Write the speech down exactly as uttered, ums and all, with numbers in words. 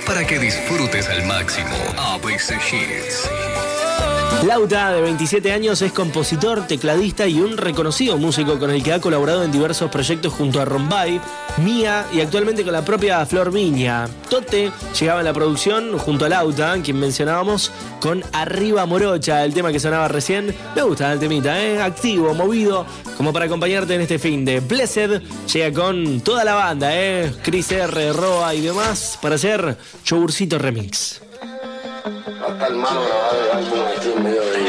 para que disfrutes al máximo A B C Hits. Lauta, de veintisiete años, es compositor, tecladista y un reconocido músico con el que ha colaborado en diversos proyectos junto a Rombay, Mía y actualmente con la propia Flor Viña. Tote llegaba en la producción junto a Lauta, quien mencionábamos, con Arriba Morocha, el tema que sonaba recién. Me gusta el temita, ¿eh? Activo, movido, como para acompañarte en este fin de Blessed. Llega con toda la banda, ¿eh? Chris R, Roa y demás, para hacer Yogurcito Remix. Hasta el malo grabado de álbum aquí en medio de